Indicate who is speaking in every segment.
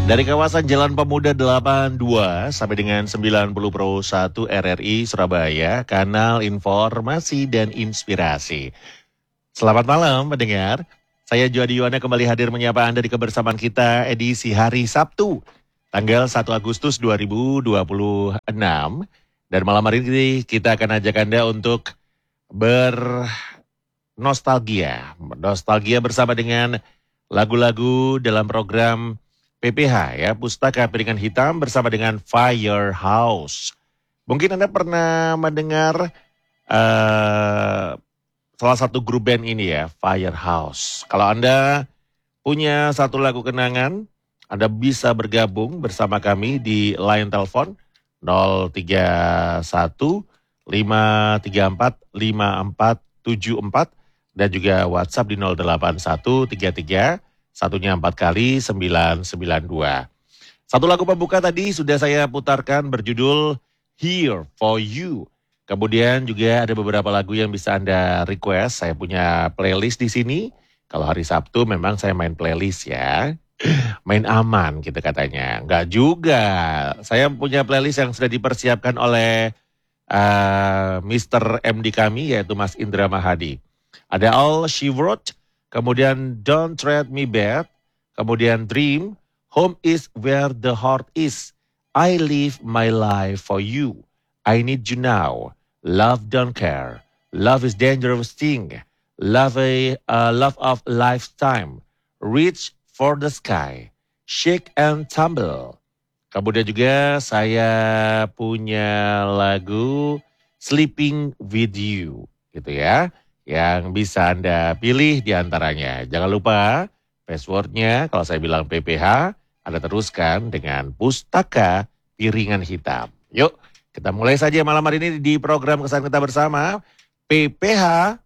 Speaker 1: Dari kawasan Jalan Pemuda 82 sampai dengan 90 Pro 1 RRI Surabaya, kanal informasi dan inspirasi. Selamat malam pendengar, saya Juadi Yuwana kembali hadir menyapa Anda di kebersamaan kita edisi hari Sabtu, tanggal 1 Agustus 2026. Dan malam hari ini kita akan ajak Anda untuk bernostalgia bersama dengan lagu-lagu dalam program PPH ya, Pustaka Piringan Hitam bersama dengan Firehouse. Mungkin Anda pernah mendengar salah satu grup band ini ya, Firehouse. Kalau Anda punya satu lagu kenangan, Anda bisa bergabung bersama kami di line telepon 031 534 5474 dan juga WhatsApp di 08133 satunya 4 kali 992. Satu lagu pembuka tadi sudah saya putarkan berjudul Here For You. Kemudian juga ada beberapa lagu yang bisa Anda request. Saya punya playlist di sini. Kalau hari Sabtu memang saya main playlist ya. Main aman gitu katanya. Enggak juga. Saya punya playlist yang sudah dipersiapkan oleh Mr. MD kami yaitu Mas Indra Mahadi. Ada All She Wrote, kemudian Don't Treat Me Bad, kemudian Dream, Home Is Where the Heart Is, I Live My Life For You, I Need You Now, Love Don't Care, Love Is Dangerous Thing, Love of Lifetime, Reach for the Sky, Shake and Tumble. Kemudian juga saya punya lagu Sleeping With You gitu ya, yang bisa Anda pilih di antaranya. Jangan lupa passwordnya kalau saya bilang PPH, Anda teruskan dengan Pustaka Piringan Hitam. Yuk kita mulai saja malam hari ini di program Kesan Kita Bersama, PPH.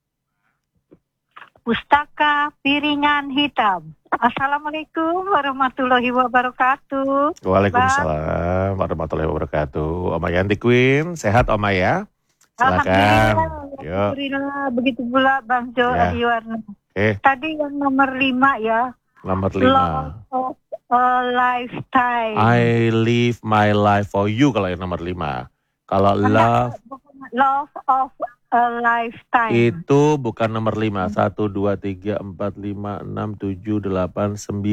Speaker 2: Pustaka Piringan Hitam. Assalamualaikum warahmatullahi wabarakatuh.
Speaker 1: Waalaikumsalam warahmatullahi wabarakatuh. Oma Yanti Queen, sehat Oma ya? Silakan.
Speaker 2: Alhamdulillah. Begitu pula Bang Jo Adiwarna. Tadi yang nomor 5 ya.
Speaker 1: Nomor 5.
Speaker 2: Love of a Lifetime.
Speaker 1: I Live My Life For You kalau yang nomor 5. Kalau Love
Speaker 2: of a Lifetime.
Speaker 1: Itu bukan nomor 5. 1, 2, 3, 4, 5, 6, 7, 8,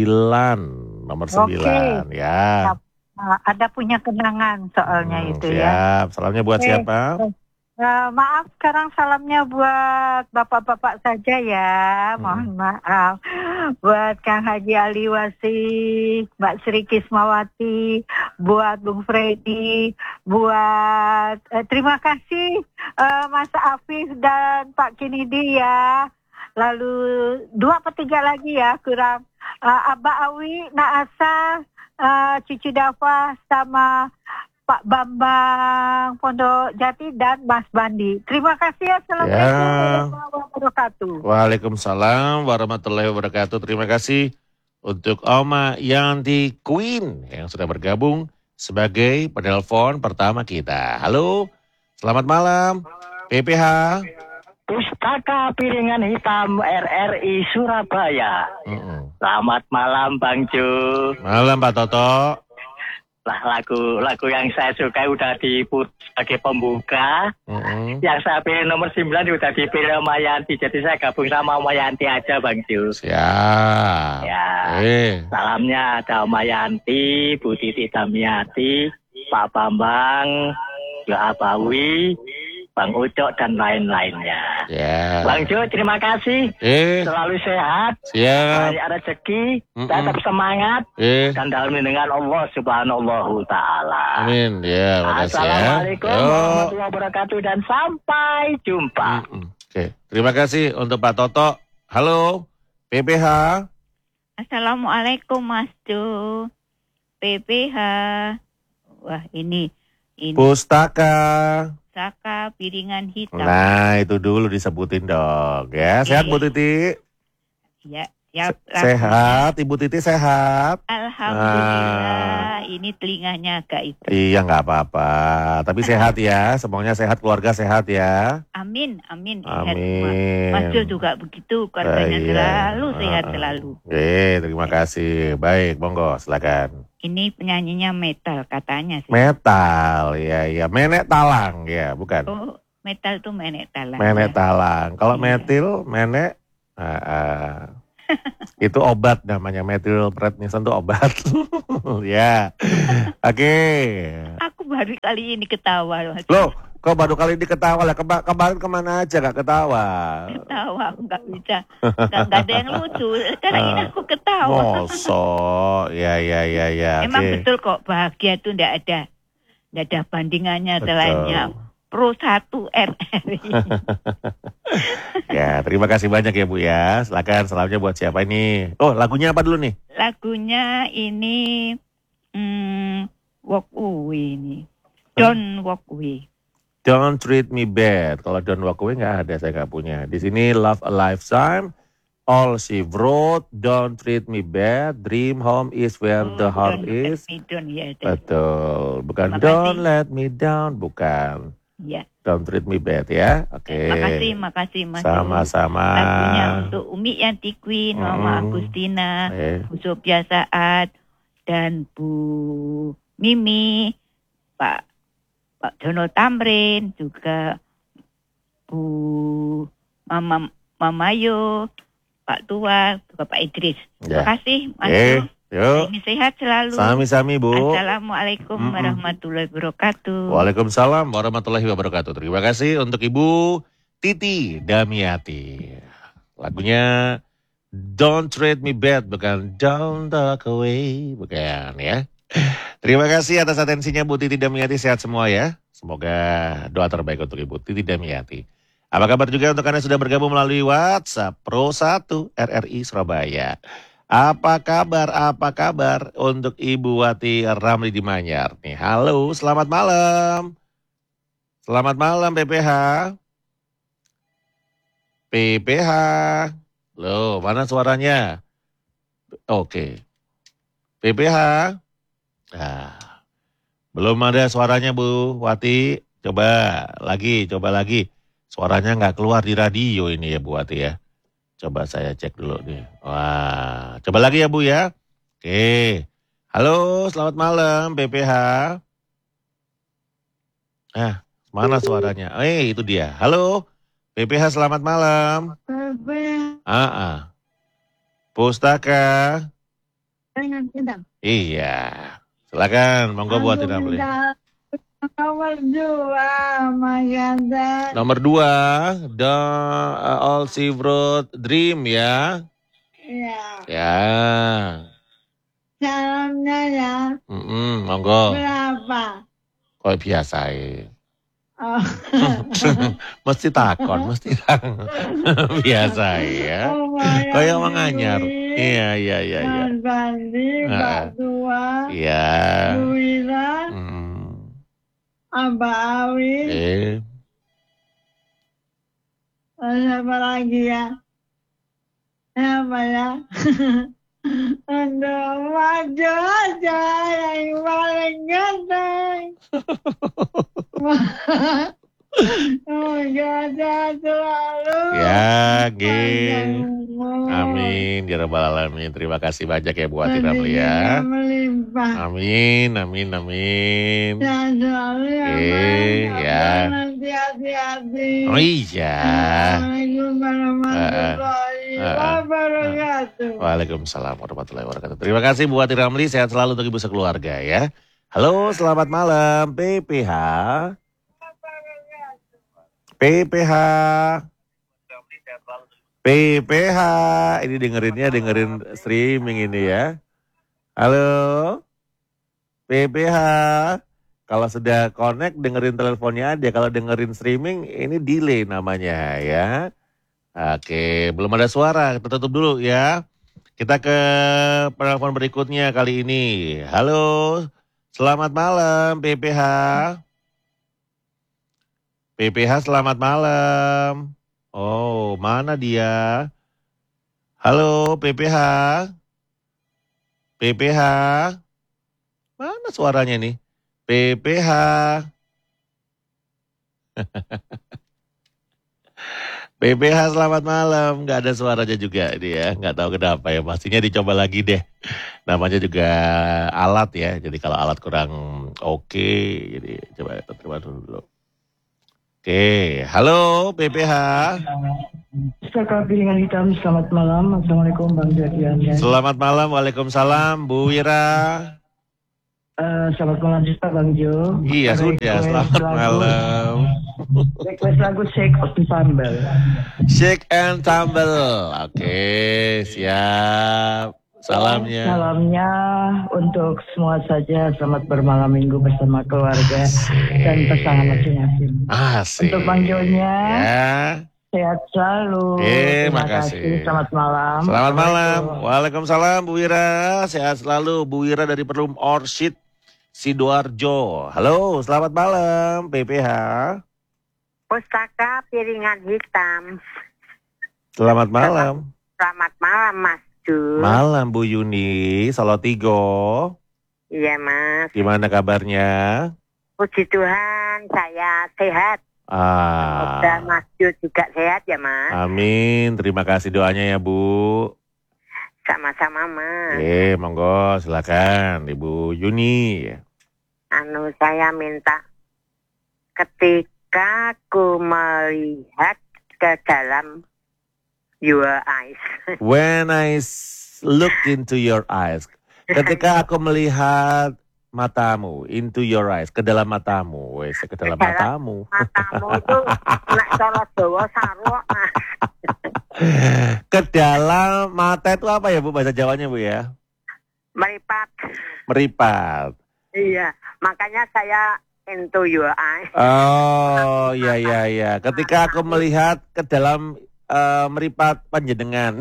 Speaker 1: 9. Nomor 9 ya.
Speaker 2: Ada punya kenangan soalnya itu
Speaker 1: siap.
Speaker 2: ya.
Speaker 1: Siap. Salamnya buat siapa?
Speaker 2: Maaf sekarang salamnya buat bapak-bapak saja ya. Mohon maaf. Buat Kang Haji Ali Wasih, Mbak Sri Kismawati, buat Bung Freddy, buat terima kasih Mas Afif dan Pak Kinidi ya. Lalu 2 atau 3 lagi ya kurang. Abah Awi, Naasa, Cici Dafa sama Pak Bambang Pondok Jati dan Mas Bandi. Terima kasih. Assalamualaikum warahmatullahi wabarakatuh.
Speaker 1: Waalaikumsalam warahmatullahi wabarakatuh. Terima kasih untuk Oma Yanti Queen yang sudah bergabung sebagai penelpon pertama kita. Halo, selamat malam PPH.
Speaker 3: Pustaka Piringan Hitam RRI Surabaya. Selamat malam Bang Jo.
Speaker 1: Malam Pak Toto.
Speaker 3: Lah lagu yang saya suka udah diputar sebagai pembuka. Yang saya pilih nomor 9 udah dipilih Oma Yanti. Jadi saya gabung sama Oma Yanti aja Bang Jo.
Speaker 1: Siap.
Speaker 3: Ya. Salamnya ada Oma Yanti, Bu Titi Damiati, Pak Bambang, Mbak Abawi, Bang Ucok dan lain-lainnya. Bang Jo, terima kasih. Selalu sehat.
Speaker 1: Siap.
Speaker 3: Ada rezeki, tetap semangat. Dan dalam dengan Allah Subhanahu Ta'ala.
Speaker 1: Amin. Ya, makasih ya.
Speaker 3: Assalamualaikum warahmatullahi wabarakatuh dan sampai jumpa.
Speaker 1: Terima kasih untuk Pak Toto. Halo, PPH.
Speaker 4: Assalamualaikum Mas Jo. PPH. Wah, ini
Speaker 1: Pustaka
Speaker 4: Piringan Hitam.
Speaker 1: Nah, itu dulu disebutin dong ya. Sehat Bu Titi?
Speaker 4: Ya, siap.
Speaker 1: Sehat, Ibu Titi sehat?
Speaker 4: Alhamdulillah. Alhamdulillah, ini telinganya agak itu.
Speaker 1: Iya, nggak apa-apa. Tapi sehat ya, semuanya sehat, keluarga sehat ya.
Speaker 4: Amin.
Speaker 1: Amin.
Speaker 4: Mas Jo juga begitu, keluarganya selalu sehat selalu.
Speaker 1: Terima kasih. Baik, monggo, silakan.
Speaker 4: Ini penyanyinya metal katanya sih.
Speaker 1: Metal, ya. Menek talang, ya, bukan?
Speaker 4: Oh, metal tuh menek talang.
Speaker 1: Menek talang. Kalau metil, menek, itu obat namanya, methyl prednisolone itu obat. Ya, oke.
Speaker 4: Aku baru kali ini ketawa.
Speaker 1: Loh, kok baru kali ini ketawa lah? Kemarin kemana aja gak ketawa?
Speaker 4: Ketawa, aku gak bisa. Gak ada yang lucu. Sekarang ini aku ketawa.
Speaker 1: Mosok, ya.
Speaker 4: Emang betul kok, bahagia itu gak ada bandingannya selainnya Pro 1 RRI.
Speaker 1: Ya, terima kasih banyak ya Bu ya. Silakan, salamnya buat siapa ini? Oh, lagunya apa dulu nih?
Speaker 4: Lagunya ini Walk Away ini. Don't Walk Away.
Speaker 1: Don't Treat Me Bad. Kalau Don't Walk Away nggak ada, saya nggak punya. Di sini Love a Lifetime, All She Wrote, Don't Treat Me Bad, Dream Home is Where the Heart is. Betul, bukan Don't Let Me Down, bukan.
Speaker 4: Ya.
Speaker 1: Don't Treat Me Bad ya. Oke.
Speaker 4: Makasih Mas.
Speaker 1: Sama-sama.
Speaker 4: Lagunya untuk Umi Yanti Queen, Mama Agustina, Bu Sophia Saat, dan Bu Mimi, Pak Jono Tamrin, juga Bu Mama Yo, Pak Tua, juga Pak Idris. Terima kasih Mas.
Speaker 1: Yuk.
Speaker 4: Ini sehat selalu.
Speaker 1: Sami-sami Bu.
Speaker 4: Assalamualaikum warahmatullahi wabarakatuh.
Speaker 1: Waalaikumsalam warahmatullahi wabarakatuh. Terima kasih untuk Ibu Titi Damiati. Lagunya Don't Treat Me Bad, bukan Don't Walk Away, bukan ya. Terima kasih atas atensinya Bu Titi Damiati, sehat semua ya. Semoga doa terbaik untuk Ibu Titi Damiati. Apa kabar juga untuk Anda sudah bergabung melalui WhatsApp Pro 1 RRI Surabaya. Apa kabar untuk Ibu Wati Ramli di Manyar nih. Halo, selamat malam. Selamat malam PPH. PPH. Loh, mana suaranya? Oke. PPH. Nah, belum ada suaranya Bu Wati. Coba lagi. Suaranya nggak keluar di radio ini ya Bu Wati ya. Coba saya cek dulu nih. Wah, coba lagi ya Bu ya. Oke. Halo, selamat malam PPH. Mana suaranya? Itu dia. Halo, PPH selamat malam. Pustaka. Iya. Silakan, monggo buat Ramli.
Speaker 5: Nomor 2, Mayanda.
Speaker 1: Nomor 2, All She Wrote Dream ya.
Speaker 5: Iya.
Speaker 1: Ya.
Speaker 5: Salamnya ya.
Speaker 1: Monggo.
Speaker 5: Berapa?
Speaker 1: Kok biasa ya.
Speaker 5: Oh.
Speaker 1: Mesti takon. Biasa ya. Kayak manganyar. Iya.
Speaker 5: Mas Bandi, Pak Tua.
Speaker 1: Iya.
Speaker 5: Bu Wira. Abah Awi. Siapa lagi ya? Apa ya? Untuk maju aja yang paling ganteng. Semoga selalu.
Speaker 1: Ya, amin. Ya Rabbal Alamin. Terima kasih banyak ya Bu Wati Ramli ya. Amin.
Speaker 5: Dan selalu
Speaker 1: ya.
Speaker 5: Nanti hati-hati.
Speaker 1: Oh iya.
Speaker 5: Assalamualaikum warahmatullahi wabarakatuh.
Speaker 1: Waalaikumsalam warahmatullahi wabarakatuh. Terima kasih Bu Wati Ramli. Sehat selalu untuk Ibu sekeluarga ya. Halo, selamat malam PPH. PPH, ini dengerin streaming ini ya. Halo, PPH, kalau sudah connect dengerin teleponnya aja, kalau dengerin streaming ini delay namanya ya. Oke, belum ada suara, kita tutup dulu ya. Kita ke penelpon berikutnya kali ini. Halo, selamat malam PPH. PPH selamat malam. Oh, mana dia? Halo PPH. PPH. Mana suaranya nih? PPH. PPH selamat malam. Nggak ada suaranya juga dia. Nggak tahu kenapa ya. Pastinya dicoba lagi deh. Namanya juga alat ya. Jadi kalau alat kurang oke. Jadi coba terima dulu. Oke. Halo PPH.
Speaker 6: Saka Piringan Hitam, selamat malam. Assalamualaikum Bang Jadian.
Speaker 1: Selamat malam. Waalaikumsalam Bu Wira.
Speaker 6: Selamat malam juga Bang Jo.
Speaker 1: Iya sudah, selamat malam.
Speaker 6: Request lagu Shake and Tumble.
Speaker 1: Shake and Tumble. Oke, siap. Salamnya.
Speaker 6: Salamnya untuk semua saja. Selamat bermalam minggu bersama keluarga dan pasangan masing-masing.
Speaker 1: Asik.
Speaker 6: Untuk Bang Jo-nya,
Speaker 1: ya.
Speaker 6: Sehat selalu.
Speaker 1: Terima kasih.
Speaker 6: Selamat malam.
Speaker 1: Selamat malam. Waalaikumsalam Bu Wira. Sehat selalu Bu Wira dari Perlum Orchid Sidoarjo. Halo, selamat malam PPH.
Speaker 2: Pustaka Piringan Hitam.
Speaker 1: Selamat malam.
Speaker 2: Selamat malam Mas Ju.
Speaker 1: Malam Bu Yuni, Solotigo.
Speaker 2: Iya Mas.
Speaker 1: Gimana kabarnya?
Speaker 2: Puji Tuhan, saya sehat. Semoga Mas Ju juga sehat ya Mas.
Speaker 1: Amin, terima kasih doanya ya Bu.
Speaker 2: Sama-sama Mas.
Speaker 1: Monggo silakan Ibu Yuni.
Speaker 2: Saya minta ketika ku melihat ke dalam your eyes.
Speaker 1: When I look into your eyes. Ketika aku melihat matamu, into your eyes, ke dalam matamu, ke dalam matamu.
Speaker 2: Matamu itu nek cara Jawa sarwa, Mas.
Speaker 1: Ke dalam mata itu apa ya Bu bahasa Jawanya Bu ya?
Speaker 2: Meripat.
Speaker 1: Meripat.
Speaker 2: Iya, makanya saya into your eyes.
Speaker 1: Oh, iya. Ketika aku melihat ke dalam meripat panjenengan.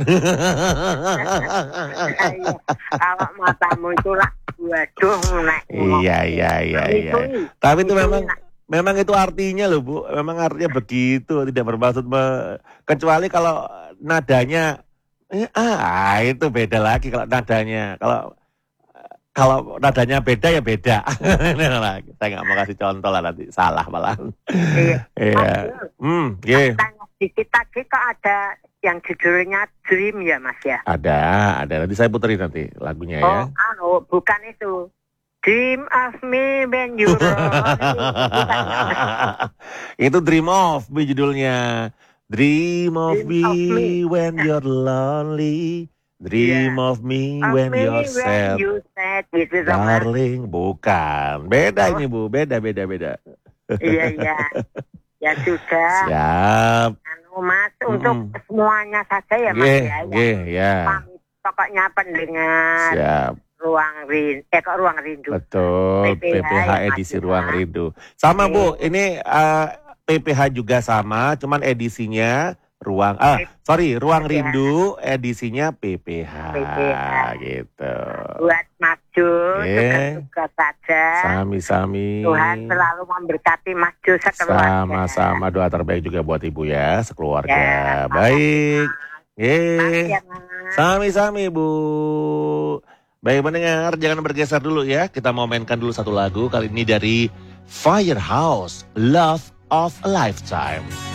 Speaker 2: Kalau matamu itu lah, waduh, nek.
Speaker 1: Iya. Tapi itu memang itu artinya loh Bu, memang artinya begitu, tidak bermaksud kecuali kalau nadanya itu beda lagi kalau nadanya. Kalau nadanya beda ya beda. Saya nggak mau kasih contoh lah nanti salah malah. Iya.
Speaker 2: Tanya sedikit tadi kok ada yang judulnya Dream ya Mas ya?
Speaker 1: Ada. Nanti saya puterin nanti lagunya ya.
Speaker 2: Bukan itu. Dream of me when you
Speaker 1: Itu Dream of me judulnya. Dream of me when you're lonely. Dream of me when you're sad.
Speaker 2: Gitu,
Speaker 1: darling, bukan. Beda ini Bu, beda.
Speaker 2: Iya. Ya juga.
Speaker 1: Siap.
Speaker 2: Mas, untuk semuanya saja ya Mas
Speaker 1: ya.
Speaker 2: Pokoknya pendengar.
Speaker 1: Siap.
Speaker 2: Ruang Rindu.
Speaker 1: Betul, PPH edisi Ruang Rindu. Sama Bu, ini PPH juga sama, cuman edisinya Ruang Rindu, edisinya PPH. Gitu.
Speaker 2: Buat Mas Jo, suka saja.
Speaker 1: Sami-sami.
Speaker 2: Tuhan selalu memberkati Mas Jo sekeluarga.
Speaker 1: Sama-sama, doa terbaik juga buat Ibu ya, sekeluarga. Baik. Sami-sami Bu. Baik mendengar, jangan bergeser dulu ya. Kita mau mainkan dulu satu lagu, kali ini dari Firehouse, Love of a Lifetime.